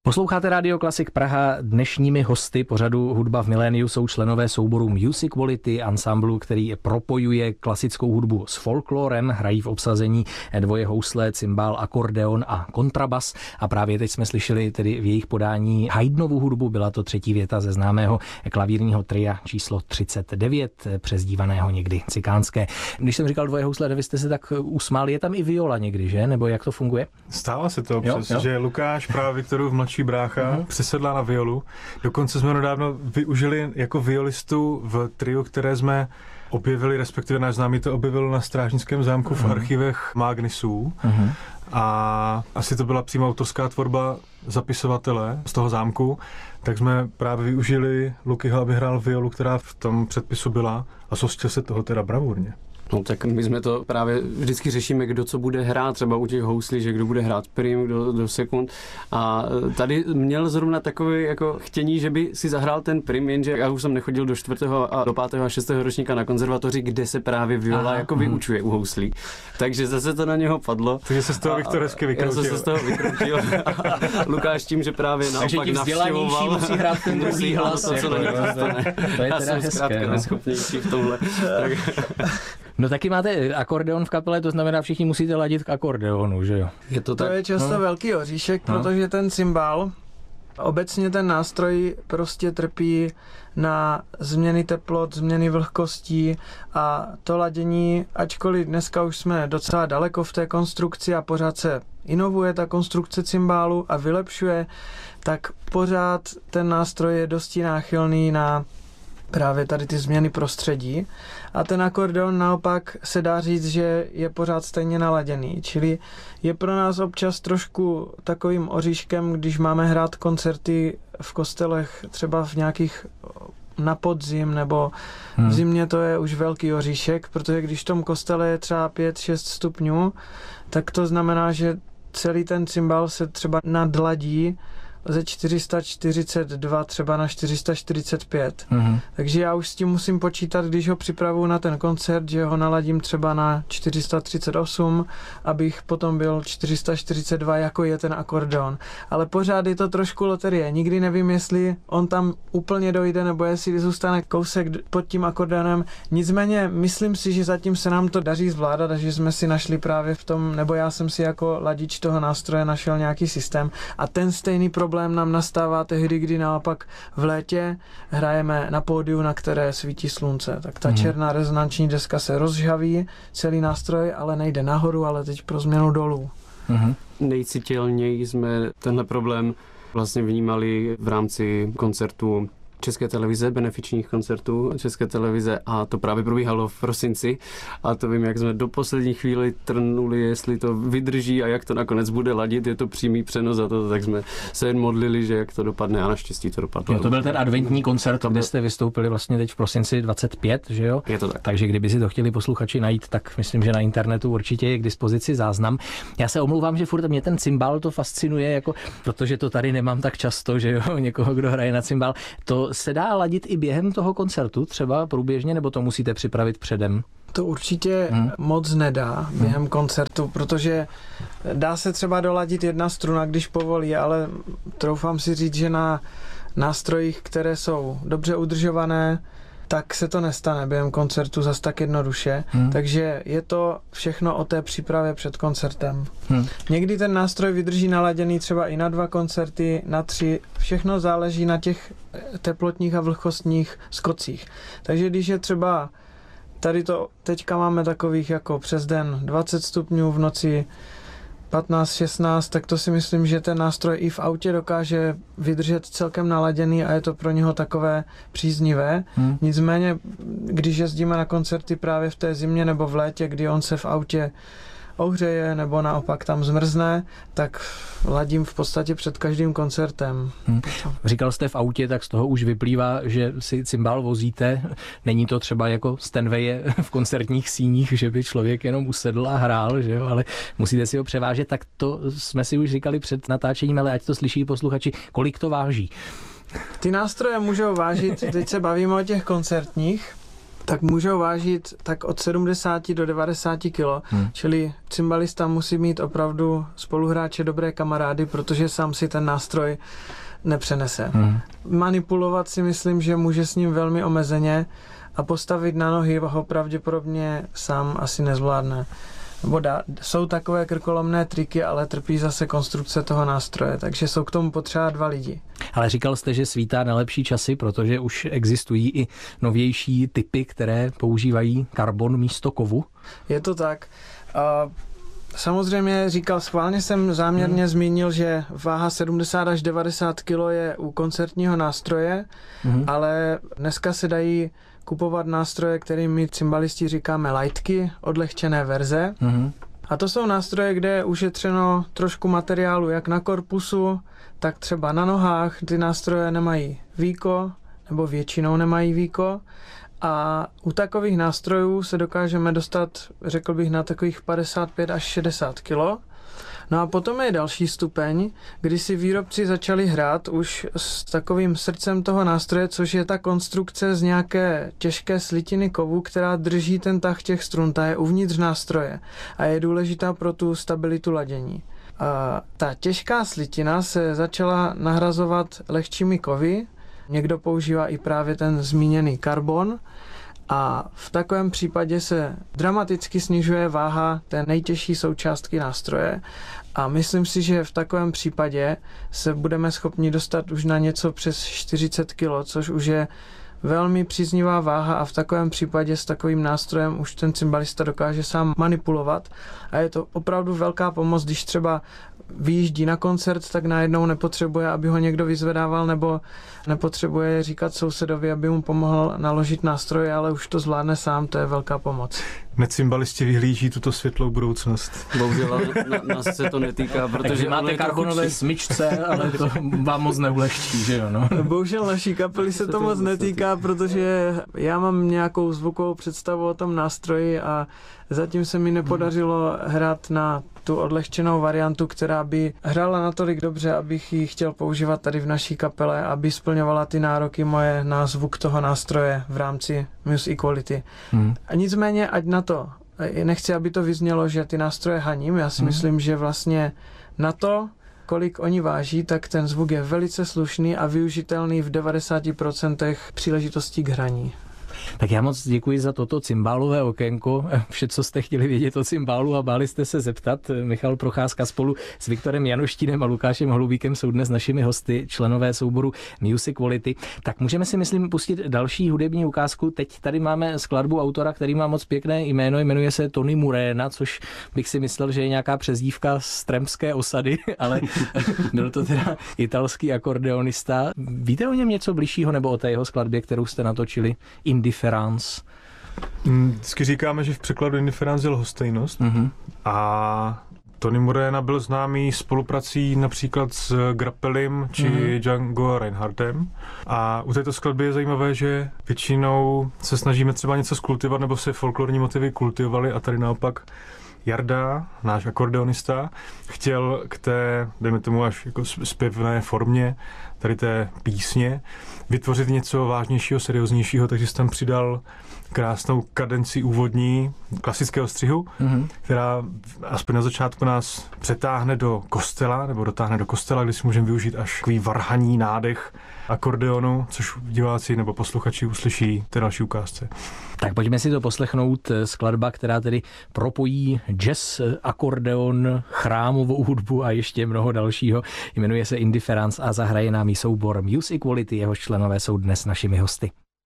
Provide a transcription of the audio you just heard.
Posloucháte Radio Klasik Praha. Dnešními hosty pořadu Hudba v miléniu jsou členové souboru Music Quality, ansamblu, který propojuje klasickou hudbu s folklorem. Hrají v obsazení dvoje housle, cymbál, akordeon a kontrabas. A právě teď jsme slyšeli tedy v jejich podání Haydnovu hudbu. Byla to třetí věta ze známého klavírního tria číslo 39, přezdívaného někdy cikánské. Když jsem říkal dvoje housle, vy jste se tak usmáli, je tam i viola někdy, že? Nebo jak to funguje? Stává se to, že Lukáš, právě Viktorův mladší brácha, přesedla na violu. Dokonce jsme nedávno využili jako violistu v triu, které jsme objevili, respektive náš známý to objevil na Strážnickém zámku v archivech Mágnisů. A asi to byla přímo autorská tvorba zapisovatele z toho zámku, tak jsme právě využili Lukyho, aby hrál violu, která v tom předpisu byla, a zhostil se toho teda bravurně. No tak my jsme to právě vždycky řešíme, kdo co bude hrát, třeba u těch houslí, že kdo bude hrát prim, kdo do sekund. A tady měl zrovna takové jako chtění, že by si zahrál ten prim, jenže já už jsem nechodil do 4. a do 5. a 6. ročníka na konzervatoři, kde se právě viola jako vyučuje u houslí. Takže zase to na něho padlo. Takže se z toho Viktor hezky vykroutil. Já jsem se z toho vykroutil. Lukáš tím, že právě naopak navštěvoval. Musí hrát ten druhý hlas. To, co na něj dostane. To je já teda jsem hezké, zkrátka neschopnější v tomhle. No taky máte akordeon v kapele, to znamená, všichni musíte ladit k akordeonu, že jo? Je to tak? To je často velký oříšek, protože ten cymbál, obecně ten nástroj prostě trpí na změny teplot, změny vlhkostí a to ladění, ačkoliv dneska už jsme docela daleko v té konstrukci a pořád se inovuje ta konstrukce cymbálu a vylepšuje, tak pořád ten nástroj je dosti náchylný na právě tady ty změny prostředí a ten akordeon naopak se dá říct, že je pořád stejně naladěný, čili je pro nás občas trošku takovým oříškem, když máme hrát koncerty v kostelech třeba v nějakých na podzim nebo v zimě, to je už velký oříšek, protože když v tom kostele je třeba 5-6 stupňů, tak to znamená, že celý ten cymbal se třeba nadladí ze 442 třeba na 445. Takže já už s tím musím počítat, když ho připravuju na ten koncert, že ho naladím třeba na 438, abych potom byl 442, jako je ten akordeon. Ale pořád je to trošku loterie. Nikdy nevím, jestli on tam úplně dojde, nebo jestli zůstane kousek pod tím akordeonem. Nicméně myslím si, že zatím se nám to daří zvládat a že jsme si našli právě v tom, nebo já jsem si jako ladič toho nástroje našel nějaký systém a ten stejný problém nám nastává tehdy, kdy naopak v létě hrajeme na pódiu, na které svítí slunce. Tak ta černá rezonanční deska se rozžhaví, celý nástroj, ale nejde nahoru, ale teď pro změnu dolů. Nejcitelněji jsme tenhle problém vlastně vnímali v rámci koncertu České televize, benefičních koncertů České televize a to právě probíhalo v prosinci a to vím, jak jsme do poslední chvíli trnuli, jestli to vydrží a jak to nakonec bude ladit, je to přímý přenos a to, tak jsme se jen modlili, že jak to dopadne a naštěstí to dopadlo. Jo, to byl ten adventní koncert, kde jste vystoupili vlastně teď v prosinci 25, že jo? Je to tak. Takže kdyby si to chtěli posluchači najít, tak myslím, že na internetu určitě je k dispozici záznam. Já se omlouvám, že furt mě ten cymbál to fascinuje, jako, protože to tady nemám tak často, že jo, někoho, kdo hraje na cymbál. To se dá ladit i během toho koncertu, třeba průběžně, nebo to musíte připravit předem? To určitě moc nedá během koncertu, protože dá se třeba doladit jedna struna, když povolí, ale troufám si říct, že na nástrojích, které jsou dobře udržované, tak se to nestane během koncertu zas tak jednoduše. Takže je to všechno o té přípravě před koncertem. Někdy ten nástroj vydrží naladěný třeba i na 2 koncerty, na 3. Všechno záleží na těch teplotních a vlhkostních skocích. Takže když je třeba tady to teďka máme takových jako přes den 20 stupňů, v noci 15-16, tak to si myslím, že ten nástroj i v autě dokáže vydržet celkem naladěný a je to pro něho takové příznivé. Nicméně, když jezdíme na koncerty právě v té zimě nebo v létě, kdy on se v autě ohřeje nebo naopak tam zmrzne, tak ladím v podstatě před každým koncertem. Říkal jste v autě, tak z toho už vyplývá, že si cymbál vozíte. Není to třeba jako Stanwaye v koncertních síních, že by člověk jenom usedl a hrál, že jo? Ale musíte si ho převážet, tak to jsme si už říkali před natáčením, ale ať to slyší posluchači, kolik to váží. Ty nástroje můžou vážit, teď se bavíme o těch koncertních, tak můžou vážit tak od 70 do 90 kg, čili cymbalista musí mít opravdu spoluhráče dobré kamarády, protože sám si ten nástroj nepřenese. Manipulovat si myslím, že může s ním velmi omezeně a postavit na nohy ho pravděpodobně sám asi nezvládne. Jsou takové krkolomné triky, ale trpí zase konstrukce toho nástroje, takže jsou k tomu potřeba 2 lidi. Ale říkal jste, že svítá na lepší časy, protože už existují i novější typy, které používají karbon místo kovu? Je to tak. Samozřejmě schválně jsem záměrně zmínil, že váha 70 až 90 kg je u koncertního nástroje, ale dneska se dají kupovat nástroje, kterým my cymbalisti říkáme lightky, odlehčené verze. A to jsou nástroje, kde je ušetřeno trošku materiálu jak na korpusu, tak třeba na nohách. Ty nástroje nemají víko, nebo většinou nemají víko. A u takových nástrojů se dokážeme dostat, řekl bych, na takových 55 až 60 kg. No a potom je další stupeň, kdy si výrobci začali hrát už s takovým srdcem toho nástroje, což je ta konstrukce z nějaké těžké slitiny kovu, která drží ten tah těch strun, ta je uvnitř nástroje a je důležitá pro tu stabilitu ladění. A ta těžká slitina se začala nahrazovat lehčími kovy, někdo používá i právě ten zmíněný karbon, a v takovém případě se dramaticky snižuje váha té nejtěžší součástky nástroje a myslím si, že v takovém případě se budeme schopni dostat už na něco přes 40 kg, což už je velmi příznivá váha a v takovém případě s takovým nástrojem už ten cymbalista dokáže sám manipulovat a je to opravdu velká pomoc, když třeba vyjíždí na koncert, tak najednou nepotřebuje, aby ho někdo vyzvedával, nebo nepotřebuje říkat sousedovi, aby mu pomohl naložit nástroje, ale už to zvládne sám, to je velká pomoc. Necymbalisti vyhlíží tuto světlou budoucnost. Bohužel nás se to netýká, protože máte karbonové smyčce, ale to vám moc neulehčí, že jo? No? Bohužel naší kapely se to moc netýká, protože já mám nějakou zvukovou představu o tom nástroji a zatím se mi nepodařilo hrát na tu odlehčenou variantu, která by hrála natolik dobře, abych ji chtěl používat tady v naší kapele, aby splňovala ty nároky moje na zvuk toho nástroje v rámci Muse Equality. A nicméně, ať na to, nechci, aby to vyznělo, že ty nástroje haním, já si myslím, že vlastně na to, kolik oni váží, tak ten zvuk je velice slušný a využitelný v 90% příležitostí k hraní. Tak já moc děkuji za toto cymbálové okénko. Vše, co jste chtěli vědět o cymbálu a báli jste se zeptat. Michal Procházka spolu s Viktorem Janoštínem a Lukášem Holubíkem jsou dnes našimi hosty, členové souboru Muse Equality. Tak můžeme si, myslím, pustit další hudební ukázku. Teď tady máme skladbu autora, který má moc pěkné jméno, jmenuje se Tony Murena, což bych si myslel, že je nějaká přezdívka z Tremské osady, ale byl to teda italský akordeonista. Víte o něm něco bližšího nebo o té jeho skladbě, kterou jste natočili? Indifference. Vždycky říkáme, že v překladu Indifference je lhostejnost. A Tony Murena byl známý spoluprací například s Grappelim či Django Reinhardtem. A u této skladby je zajímavé, že většinou se snažíme třeba něco skultivovat, nebo se folklorní motivy kultivovali a tady naopak Jarda, náš akordeonista, chtěl k té, dejme tomu až jako zpěvné formě tady té písně vytvořit něco vážnějšího, serióznějšího, takže tam přidal krásnou kadenci úvodní klasického střihu, která aspoň na začátku nás přetáhne do kostela, nebo dotáhne do kostela, kde si můžeme využít až takový varhaní nádech akordeonu, což diváci nebo posluchači uslyší v té další ukázce. Tak pojďme si to poslechnout. Skladba, která tedy propojí jazz, akordeon, chrámovou hudbu a ještě mnoho dalšího. Jmenuje se Indifference a zahraje nám ji soubor Muse Equality, jehož členové jsou dnes našimi hosty.